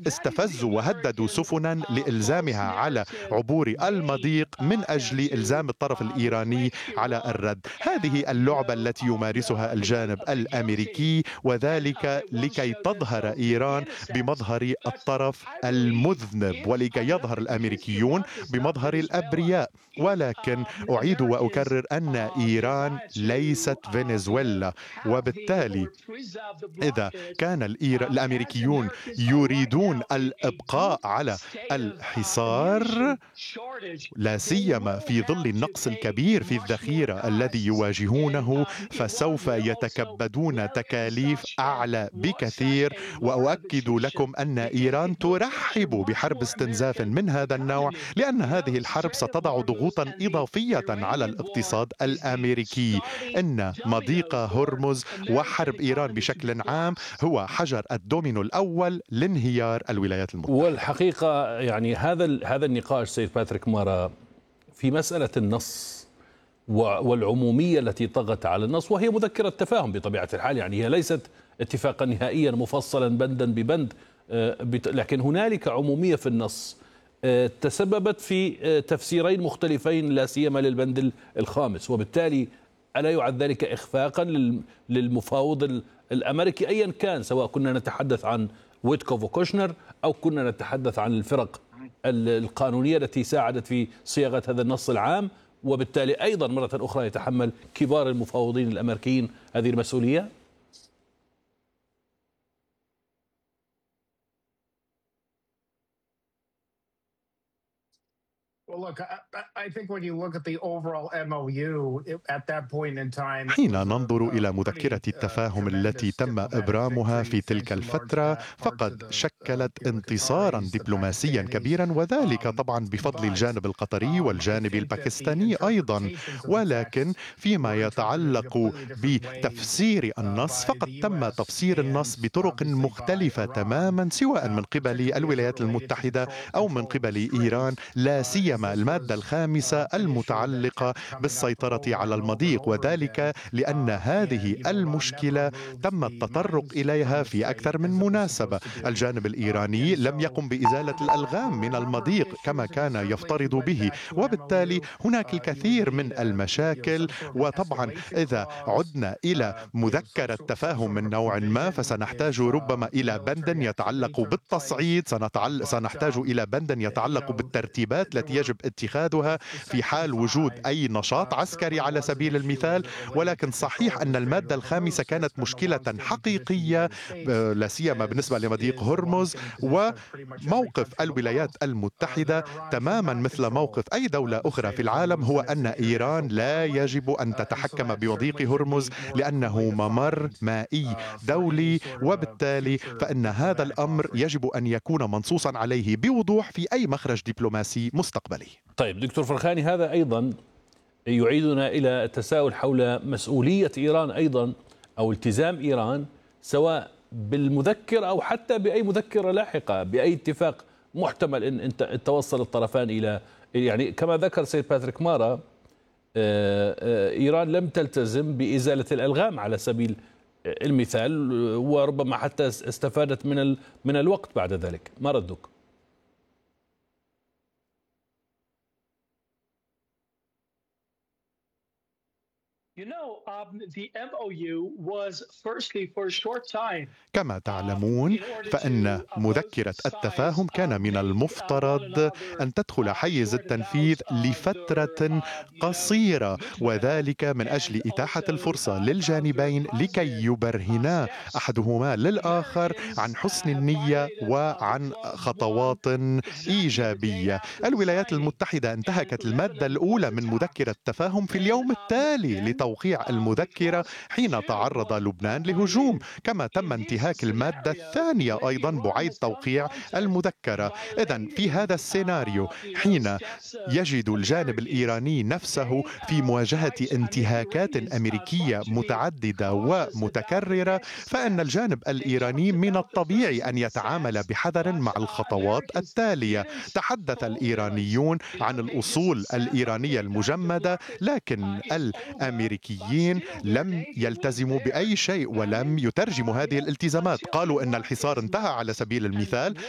استفزوا وهددوا سفنا لإلزامها على عبور المضيق من أجل إلزام الطرف الإيراني على الرد. هذه اللعبة التي يمارسها الجانب الأمريكي، وذلك لكي تظهر إيران بمظهر الطرف المذنب ولكي يظهر الأمريكيون بمظهر الأبرياء. ولكن أعيد وأكرر أن إيران ليست فنزويلا، وبالتالي إذا كان الأمريكيون يريدون الإبقاء على الحصار، لا سيما في ظل النقص الكبير في الذخيرة الذي يواجهونه، فسوف يتكبدون تكاليف أعلى بكثير. وأؤكد لكم أن إيران ترحب بحرب استنزاف من هذا النوع، لأن هذه الحرب ستضع ضغوطا إضافية على الاقتصاد الأمريكي. إن مضيق هرمز وحرب إيران بشكل عام هو حجر الدومينو الأول لانهيار الولايات المتحدة. والحقيقة يعني هذا النقاش سيد باتريك مارا في مسألة النص والعمومية التي طغت على النص، وهي مذكرة تفاهم بطبيعة الحال، يعني هي ليست اتفاقا نهائيا مفصلا بندا ببند، لكن هنالك عمومية في النص تسببت في تفسيرين مختلفين لا سيما للبند الخامس، وبالتالي ألا يعد ذلك إخفاقا للمفاوض الأمريكي أيا كان، سواء كنا نتحدث عن ويتكوف وكوشنر أو كنا نتحدث عن الفرق القانونية التي ساعدت في صياغة هذا النص العام، وبالتالي أيضا مرة أخرى يتحمل كبار المفاوضين الأمريكيين هذه المسؤولية؟ حين ننظر إلى مذكرة التفاهم التي تم إبرامها في تلك الفترة، فقد شكلت انتصارا دبلوماسيا كبيرا، وذلك طبعا بفضل الجانب القطري والجانب الباكستاني أيضا. ولكن فيما يتعلق بتفسير النص، فقد تم تفسير النص بطرق مختلفة تماما، سواء من قبل الولايات المتحدة أو من قبل إيران، لا سيما المادة الخامسة المتعلقة بالسيطرة على المضيق، وذلك لأن هذه المشكلة تم التطرق إليها في أكثر من مناسبة. الجانب الإيراني لم يقم بإزالة الألغام من المضيق كما كان يفترض به، وبالتالي هناك الكثير من المشاكل. وطبعا إذا عدنا إلى مذكرة تفاهم من نوع ما، فسنحتاج ربما إلى بند يتعلق بالتصعيد، سنحتاج إلى بند يتعلق بالترتيبات التي يجب اتخاذها في حال وجود أي نشاط عسكري على سبيل المثال. ولكن صحيح أن المادة الخامسة كانت مشكلة حقيقية، لا سيما بالنسبة لمضيق هرمز، وموقف الولايات المتحدة تماما مثل موقف أي دولة أخرى في العالم هو أن إيران لا يجب أن تتحكم بمضيق هرمز، لأنه ممر مائي دولي، وبالتالي فإن هذا الأمر يجب أن يكون منصوصا عليه بوضوح في أي مخرج دبلوماسي مستقبلي. طيب دكتور فرخاني، هذا أيضا يعيدنا إلى التساؤل حول مسؤولية إيران أيضا أو التزام إيران، سواء بالمذكرة أو حتى بأي مذكرة لاحقة، بأي اتفاق محتمل إن توصل الطرفان إلى، يعني كما ذكر سيد باتريك مارا، إيران لم تلتزم بإزالة الألغام على سبيل المثال، وربما حتى استفادت من الوقت بعد ذلك. ما ردك؟ كما تعلمون فإن مذكرة التفاهم كان من المفترض أن تدخل حيز التنفيذ لفترة قصيرة، وذلك من أجل إتاحة الفرصة للجانبين لكي يبرهنا أحدهما للآخر عن حسن النية وعن خطوات إيجابية. الولايات المتحدة انتهكت المادة الأولى من مذكرة التفاهم في اليوم التالي لتوقيع المذكرة حين تعرض لبنان لهجوم، كما تم انتهاك المادة الثانية أيضا بعيد توقيع المذكرة. إذن في هذا السيناريو، حين يجد الجانب الإيراني نفسه في مواجهة انتهاكات أمريكية متعددة ومتكررة، فإن الجانب الإيراني من الطبيعي أن يتعامل بحذر مع الخطوات التالية. تحدث الإيرانيون عن الأصول الإيرانية المجمدة، لكن الأمريكيين لم يلتزموا بأي شيء ولم يترجموا هذه الالتزامات. قالوا أن الحصار انتهى على سبيل المثال،